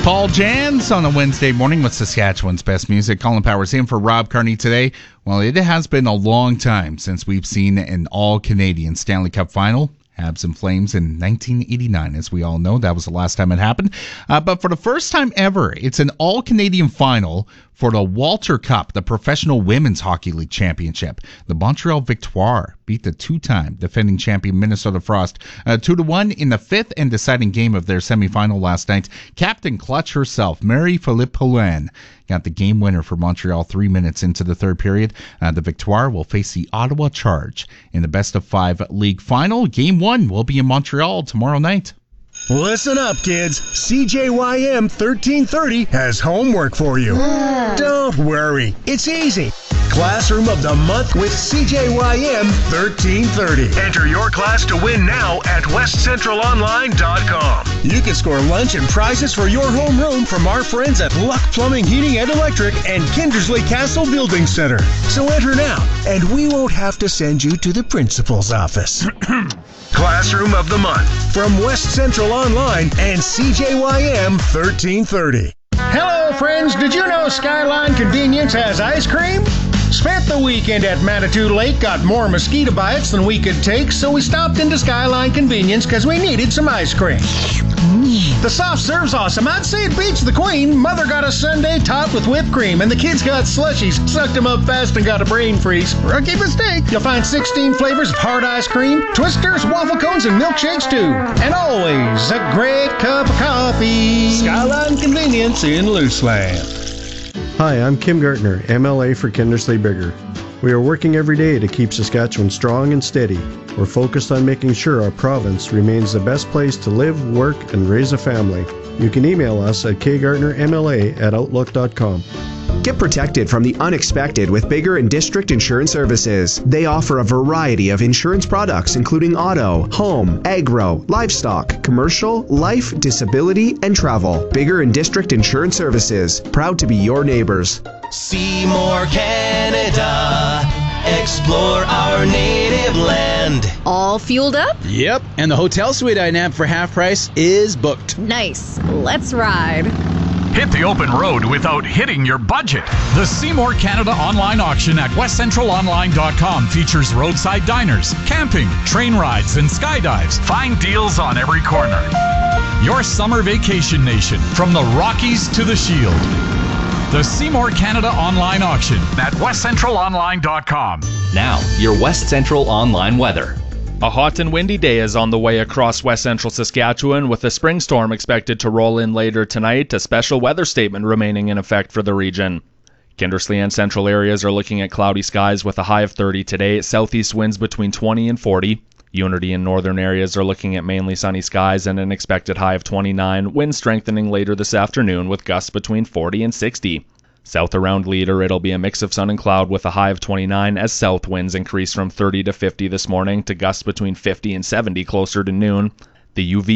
Paul Jans on a Wednesday morning with Saskatchewan's best music. Colin Powers in for Rob Carney today. Well, it has been a long time since we've seen an all-Canadian Stanley Cup final. Habs and Flames in 1989, as we all know. That was the last time it happened. But for the first time ever, it's an all-Canadian final for the Walter Cup, the Professional Women's Hockey League Championship. The Montreal Victoire beat the two-time defending champion Minnesota Frost 2-1 in the fifth and deciding game of their semifinal last night. Captain Clutch herself, Marie-Philippe Poulin, got the game winner for Montreal 3 minutes into the third period. The Victoire will face the Ottawa Charge in the best-of-5 league final. Game 1 will be in Montreal tomorrow night. Listen up, kids. CJYM 1330 has homework for you. Don't worry. It's easy. Classroom of the Month with CJYM 1330. Enter your class to win now at westcentralonline.com. You can score lunch and prizes for your homeroom from our friends at Luck Plumbing, Heating and Electric and Kindersley Castle Building Center. So enter now, and we won't have to send you to the principal's office. Classroom of the Month from West Central Online and CJYM 1330. Hello, friends. Did you know Skyline Convenience has ice cream? Spent the weekend at Manitou Lake, got more mosquito bites than we could take, so we stopped into Skyline Convenience because we needed some ice cream. The soft serve's awesome. I'd say it beats the Queen. Mother got a sundae topped with whipped cream, and the kids got slushies, sucked them up fast, and got a brain freeze. Rookie mistake. You'll find 16 flavors of hard ice cream, twisters, waffle cones, and milkshakes too. And always a great cup of coffee. Skyline Convenience in Luceland. Hi, I'm Kim Gartner, MLA for Kindersley Bigger. We are working every day to keep Saskatchewan strong and steady. We're focused on making sure our province remains the best place to live, work, and raise a family. You can email us at kgartnermla@outlook.com. Get protected from the unexpected with Bigger and District Insurance Services. They offer a variety of insurance products including auto, home, agro, livestock, commercial, life, disability, and travel. Bigger and District Insurance Services, proud to be your neighbors. Seymour, Canada. Explore our native land. All fueled up? Yep, and the hotel suite I nabbed for half price is booked. Nice. Let's ride. Hit the open road without hitting your budget. The Seymour Canada online auction at westcentralonline.com features roadside diners, camping, train rides, and skydives. Find deals on every corner. Your summer vacation nation, from the Rockies to the Shield. The Seymour Canada online auction at westcentralonline.com. Now, your West Central online weather. A hot and windy day is on the way across west central Saskatchewan, with a spring storm expected to roll in later tonight, a special weather statement remaining in effect for the region. Kindersley and central areas are looking at cloudy skies with a high of 30 today, southeast winds between 20 and 40. Unity and northern areas are looking at mainly sunny skies and an expected high of 29, winds strengthening later this afternoon with gusts between 40 and 60. South around Leader, it'll be a mix of sun and cloud with a high of 29 as south winds increase from 30 to 50 this morning to gusts between 50 and 70 closer to noon. The UV